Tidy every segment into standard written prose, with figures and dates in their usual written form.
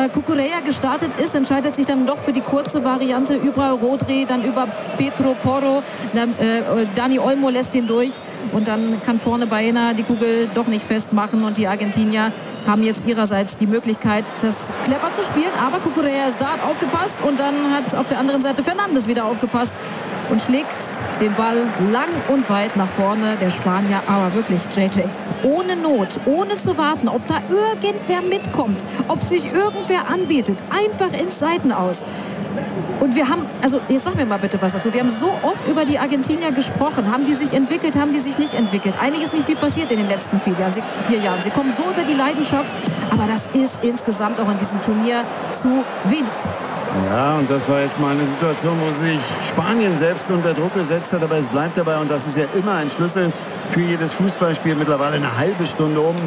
Cucurella gestartet ist, entscheidet sich dann doch für die kurze Variante über Rodri, dann über Pedro Porro. Dani Olmo lässt ihn durch und dann kann vorne Baena die Kugel doch nicht festmachen und die Argentinier haben jetzt ihrerseits die Möglichkeit, das clever zu spielen. Aber Cucurella ist da, hat aufgepasst und dann hat auf der anderen Seite Fernandes wieder aufgepasst und schlägt den Ball lang und weit nach vorne. Der Spanier, aber wirklich, JJ, ohne Not, ohne zu warten, ob da irgendwer mitkommt, ob sich irgendwer anbietet, einfach ins Seitenaus. Und wir haben, also jetzt sag mir mal bitte was dazu, wir haben so oft über die Argentinier gesprochen. Haben die sich entwickelt, haben die sich nicht entwickelt? Eigentlich ist nicht viel passiert in den letzten 4 Jahren. Sie kommen so über die Leidenschaft, aber das ist insgesamt auch in diesem Turnier zu wenig. Ja, und das war jetzt mal eine Situation, wo sich Spanien selbst unter Druck gesetzt hat, aber es bleibt dabei, und das ist ja immer ein Schlüssel für jedes Fußballspiel, mittlerweile eine halbe Stunde um,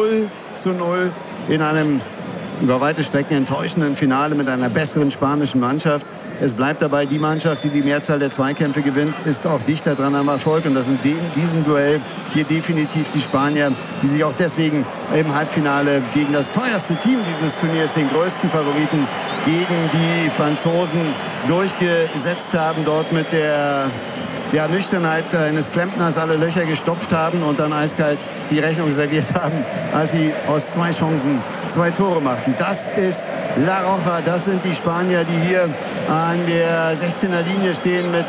0:0 in einem über weite Strecken enttäuschenden Finale mit einer besseren spanischen Mannschaft. Es bleibt dabei, die Mannschaft, die die Mehrzahl der Zweikämpfe gewinnt, ist auch dichter dran am Erfolg. Und das sind in diesem Duell hier definitiv die Spanier, die sich auch deswegen im Halbfinale gegen das teuerste Team dieses Turniers, den größten Favoriten, gegen die Franzosen durchgesetzt haben. Dort mit der Nüchternheit eines Klempners alle Löcher gestopft haben und dann eiskalt die Rechnung serviert haben, als sie aus 2 Chancen 2 Tore machten. Das ist La Roja, das sind die Spanier, die hier an der 16er Linie stehen mit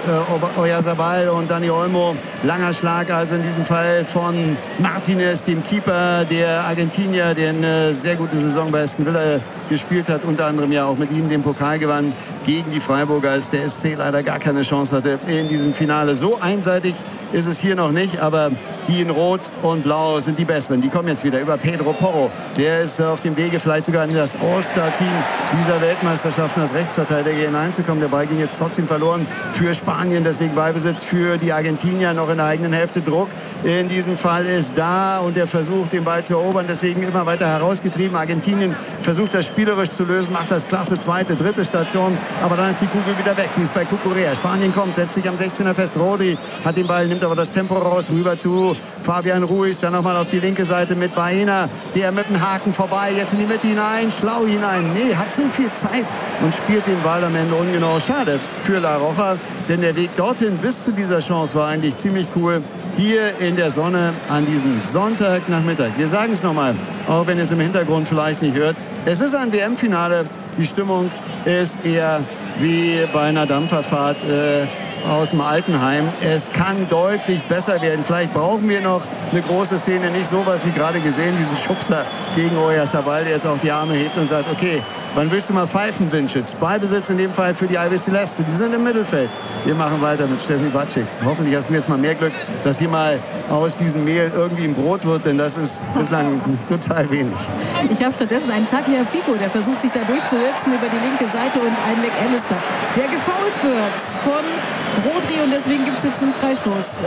Oyarzabal und Dani Olmo. Langer Schlag also in diesem Fall von Martinez, dem Keeper der Argentinier, der eine sehr gute Saison bei Aston Villa gespielt hat, unter anderem ja auch mit ihm den Pokal gewann gegen die Freiburger, als der SC leider gar keine Chance hatte in diesem Finale. So einseitig ist es hier noch nicht, aber die in Rot und Blau sind die Besseren. Die kommen jetzt wieder über Pedro Porro. Der ist auf dem Wege vielleicht sogar in das All-Star-Team dieser Weltmeisterschaften als Rechtsverteidiger hineinzukommen. Der Ball ging jetzt trotzdem verloren für Spanien. Deswegen Ballbesitz für die Argentinier, noch in der eigenen Hälfte. Druck in diesem Fall ist da und der versucht, den Ball zu erobern. Deswegen immer weiter herausgetrieben. Argentinien versucht das spielerisch zu lösen, macht das klasse. 2., 3. Station. Aber dann ist die Kugel wieder weg. Sie ist bei Cucurella. Spanien kommt, setzt sich am 16er fest. Rodri hat den Ball, nimmt aber das Tempo raus. Rüber zu Fabian Ruiz. Dann nochmal auf die linke Seite mit Baena. Der mit dem Haken vorbei. Jetzt in die Mitte hinein. Schlau hinein. Nee, hat so viel Zeit und spielt den Ball am Ende ungenau. Schade für La Roja. Denn der Weg dorthin bis zu dieser Chance war eigentlich ziemlich cool. Hier in der Sonne an diesem Sonntagnachmittag. Wir sagen es nochmal, auch wenn ihr es im Hintergrund vielleicht nicht hört. Es ist ein WM-Finale. Die Stimmung ist eher wie bei einer Dampferfahrt aus dem Altenheim. Es kann deutlich besser werden. Vielleicht brauchen wir noch eine große Szene, nicht sowas wie gerade gesehen, diesen Schubser gegen Oyarzabal, der jetzt auch die Arme hebt und sagt, okay, wann willst du mal pfeifen, Vincic? Ballbesitz in dem Fall für die Albiceleste. Die sind im Mittelfeld. Wir machen weiter mit Steffi Bacik. Hoffentlich hast du jetzt mal mehr Glück, dass hier mal aus diesem Mehl irgendwie ein Brot wird, denn das ist bislang total wenig. Ich habe stattdessen einen Tagliafico, der versucht sich da durchzusetzen über die linke Seite und einen McAllister, der gefoult wird von Rodri und deswegen gibt es jetzt einen Freistoß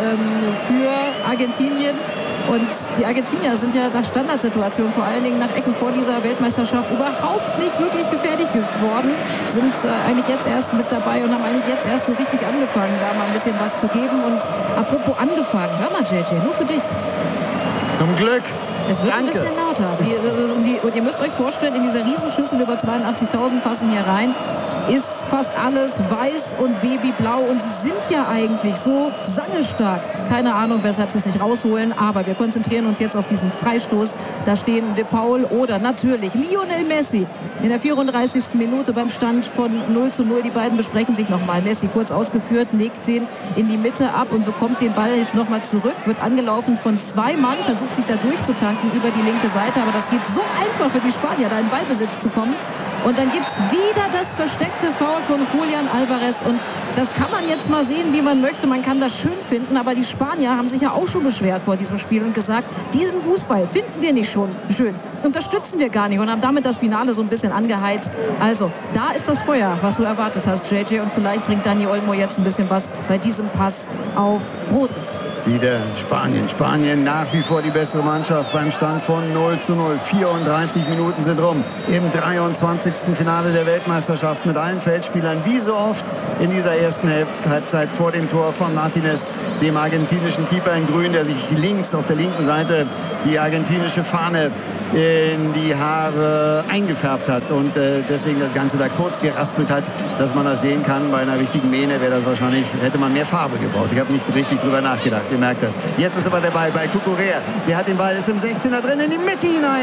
für Argentinien. Und die Argentinier sind ja nach Standardsituationen, vor allen Dingen nach Ecken vor dieser Weltmeisterschaft, überhaupt nicht wirklich gefährlich geworden. Sind eigentlich jetzt erst mit dabei und haben eigentlich jetzt erst so richtig angefangen, da mal ein bisschen was zu geben. Und apropos angefangen, hör mal JJ, nur für dich. Zum Glück. Es wird Danke. ein bisschen lauter. Und ihr müsst euch vorstellen, in dieser Riesenschüssel über 82.000 passen hier rein, ist fast alles weiß und babyblau. Und sie sind ja eigentlich so sangestark. Keine Ahnung, weshalb sie es nicht rausholen. Aber wir konzentrieren uns jetzt auf diesen Freistoß. Da stehen De Paul oder natürlich Lionel Messi in der 34. Minute beim Stand von 0:0. Die beiden besprechen sich nochmal. Messi kurz ausgeführt, legt den in die Mitte ab und bekommt den Ball jetzt nochmal zurück. Wird angelaufen von 2 Mann, versucht sich da durchzutanken über die linke Seite. Aber das geht so einfach für die Spanier, da in Ballbesitz zu kommen. Und dann gibt es wieder das versteckte Foul von Julian Alvarez. Und das kann man jetzt mal sehen, wie man möchte. Man kann das schön finden. Aber die Spanier haben sich ja auch schon beschwert vor diesem Spiel und gesagt, diesen Fußball finden wir nicht schon schön. Unterstützen wir gar nicht. Und haben damit das Finale so ein bisschen angeheizt. Also, da ist das Feuer, was du erwartet hast, JJ. Und vielleicht bringt Dani Olmo jetzt ein bisschen was bei diesem Pass auf Rodri. wieder Spanien. Spanien nach wie vor die bessere Mannschaft beim Stand von 0:0. 34 Minuten sind rum im 23. Finale der Weltmeisterschaft mit allen Feldspielern, wie so oft in dieser ersten Halbzeit vor dem Tor von Martinez, dem argentinischen Keeper in Grün, der sich links auf der linken Seite die argentinische Fahne in die Haare eingefärbt hat und deswegen das Ganze da kurz geraspelt hat, dass man das sehen kann. Bei einer richtigen Mähne wäre das wahrscheinlich, hätte man mehr Farbe gebraucht. Ich habe nicht richtig drüber nachgedacht, ihr merkt das. Jetzt ist aber der Ball bei Cucurella. Der hat den Ball, ist im 16er drin, in die Mitte hinein.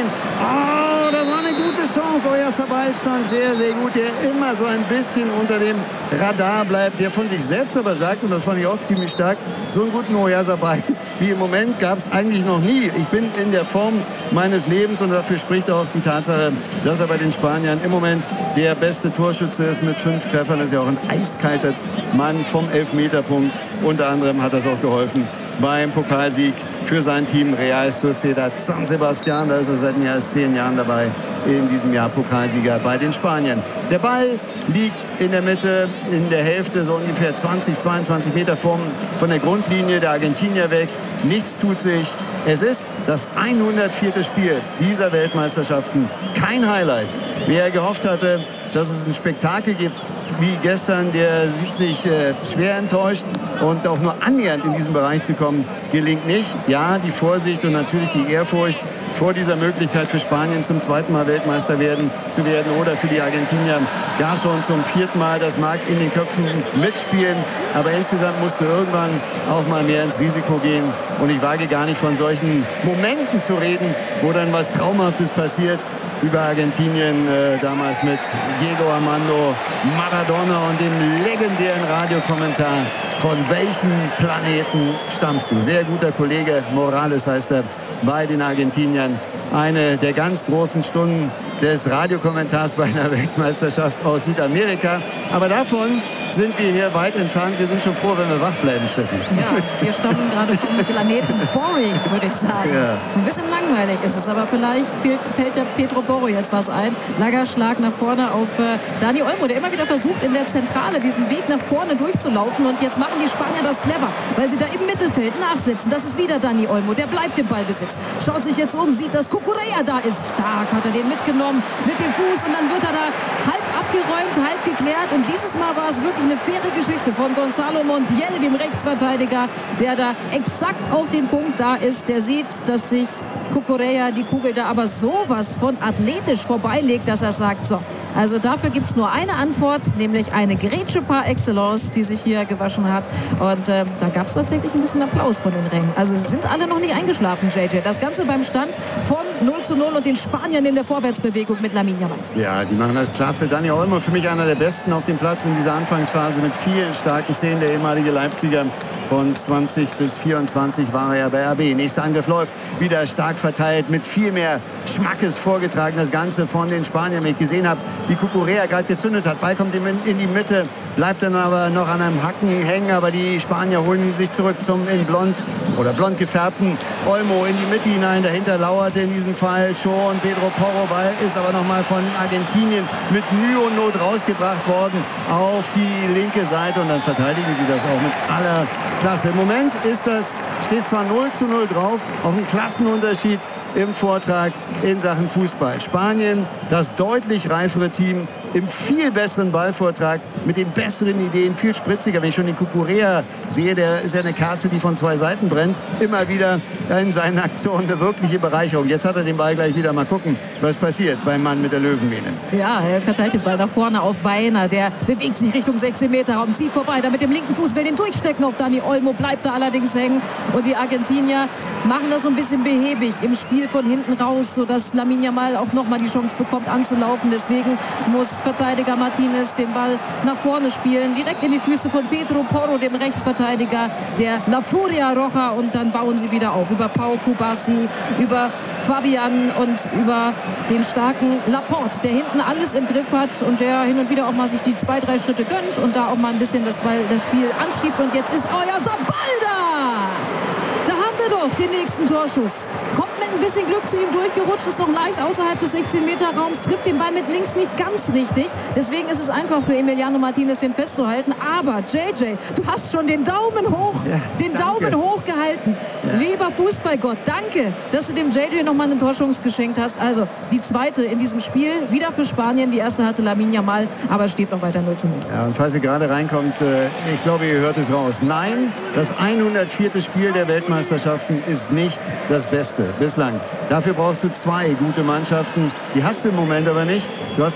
Oh, das war eine gute Chance. Oyarzabal stand sehr, sehr gut. Der immer so ein bisschen unter dem Radar bleibt, der von sich selbst aber sagt, und das fand ich auch ziemlich stark, so einen guten Oyarzabal wie im Moment gab es eigentlich noch nie. Ich bin in der Form meines Lebens und dafür spricht auch die Tatsache, dass er bei den Spaniern im Moment der beste Torschütze ist mit 5 Treffern. Ist ja auch ein eiskalter Mann vom Elfmeterpunkt. Unter anderem hat das auch geholfen beim Pokalsieg für sein Team Real Sociedad San Sebastian. Da ist er seit mehr als 10 Jahren dabei, in diesem Jahr Pokalsieger bei den Spaniern. Der Ball liegt in der Mitte, in der Hälfte, so ungefähr 20, 22 Meter von der Grundlinie der Argentinier weg. Nichts tut sich. Es ist das 104. Spiel dieser Weltmeisterschaften. Kein Highlight. Wer gehofft hatte, dass es ein Spektakel gibt wie gestern, der sieht sich schwer enttäuscht. Und auch nur annähernd in diesen Bereich zu kommen, gelingt nicht. Ja, die Vorsicht und natürlich die Ehrfurcht vor dieser Möglichkeit für Spanien zum 2. Mal Weltmeister zu werden oder für die Argentinier gar schon zum 4. Mal. Das mag in den Köpfen mitspielen, aber insgesamt musst du irgendwann auch mal mehr ins Risiko gehen. Und ich wage gar nicht von solchen Momenten zu reden, wo dann was Traumhaftes passiert, wie bei Argentinien damals mit Diego Armando Maradona und dem legendären Radiokommentar: Von welchem Planeten stammst du? Sehr guter Kollege, Morales heißt er, bei den Argentiniern. Eine der ganz großen Stunden des Radiokommentars bei einer Weltmeisterschaft aus Südamerika. Aber davon sind wir hier weit entfernt. Wir sind schon froh, wenn wir wach bleiben, Steffi. Ja, wir stammen gerade vom Planeten Boring, würde ich sagen. Ja. Ein bisschen langweilig ist es, aber vielleicht fällt ja Pedro Porro jetzt was ein. Lagerschlag nach vorne auf Dani Olmo, der immer wieder versucht, in der Zentrale diesen Weg nach vorne durchzulaufen. Und jetzt machen die Spanier das clever, weil sie da im Mittelfeld nachsitzen. Das ist wieder Dani Olmo, der bleibt im Ballbesitz. Schaut sich jetzt um, sieht, dass Cucurella da ist. Stark hat er den mitgenommen mit dem Fuß und dann wird er da halb abgeräumt, halb geklärt. Und dieses Mal war es wirklich eine faire Geschichte von Gonzalo Montiel, dem Rechtsverteidiger, der da exakt auf den Punkt da ist. Der sieht, dass sich Cucurella die Kugel da aber sowas von athletisch vorbeilegt, dass er sagt, so, also dafür gibt es nur eine Antwort, nämlich eine Grätsche par excellence, die sich hier gewaschen hat. Und da gab es tatsächlich ein bisschen Applaus von den Rängen. Also sie sind alle noch nicht eingeschlafen, JJ. Das Ganze beim Stand von 0:0 und den Spaniern in der Vorwärtsbewegung mit Lamine Yamal. Ja, die machen das klasse. Dani Olmo, für mich einer der Besten auf dem Platz in dieser Anfangsphase mit vielen starken Szenen. Der ehemalige Leipziger, von 20 bis 24 war er bei RB. Nächster Angriff läuft, wieder stark verteilt, mit viel mehr Schmackes vorgetragen. Das Ganze von den Spaniern. Wenn ich gesehen habe, wie Cucurella gerade gezündet hat. Ball kommt in die Mitte, bleibt dann aber noch an einem Hacken hängen. Aber die Spanier holen ihn sich zurück zum in blond gefärbten Olmo in die Mitte hinein. Dahinter lauerte in diesem Fall schon Pedro Porro. Ball ist aber nochmal von Argentinien mit Mühe und Not rausgebracht worden auf die linke Seite. Und dann verteidigen sie das auch mit aller Klasse. Im Moment steht zwar 0:0 drauf, auch ein Klassenunterschied im Vortrag in Sachen Fußball. Spanien, das deutlich reifere Team, im viel besseren Ballvortrag, mit den besseren Ideen, viel spritziger. Wenn ich schon den Cucurella sehe, der ist ja eine Kerze, die von 2 Seiten brennt. Immer wieder in seinen Aktionen eine wirkliche Bereicherung. Jetzt hat er den Ball gleich wieder. Mal gucken, was passiert beim Mann mit der Löwenmähne. Ja, er verteilt den Ball nach vorne auf Baena. Der bewegt sich Richtung 16-Meter-Raum, zieht vorbei. Da mit dem linken Fuß will den durchstecken auf Dani Olmo, bleibt da allerdings hängen. Und die Argentinier machen das so ein bisschen behäbig im Spiel von hinten raus, sodass Lamine Yamal auch nochmal die Chance bekommt anzulaufen. Deswegen muss Verteidiger Martinez den Ball nach vorne spielen, direkt in die Füße von Pedro Porro, dem Rechtsverteidiger der La Furia Roja, und dann bauen sie wieder auf über Pau Kubasi, über Fabian und über den starken Laporte, der hinten alles im Griff hat und der hin und wieder auch mal sich die 2-3 Schritte gönnt und da auch mal ein bisschen das Spiel anschiebt. Und jetzt ist Oyarzabal da! Da haben wir doch den nächsten Torschuss. Kommt mit ein bisschen Glück zu ihm durchgerutscht, ist noch leicht außerhalb des 16-Meter-Raums, trifft den Ball mit links nicht ganz richtig. Deswegen ist es einfach für Emiliano Martinez, den festzuhalten. Aber JJ, du hast schon den Daumen hoch, Daumen hoch gehalten. Ja. Lieber Fußballgott, danke, dass du dem JJ nochmal eine Torchance geschenkt hast. Also die zweite in diesem Spiel, wieder für Spanien. Die erste hatte Lamine Yamal, aber steht noch weiter 0:0. Ja, und falls ihr gerade reinkommt, ich glaube, ihr hört es raus. Nein, das 104. Spiel der Weltmeisterschaften ist nicht das Beste bislang. Dafür brauchst du 2 gute Mannschaften. Die hast du im Moment aber nicht. Du hast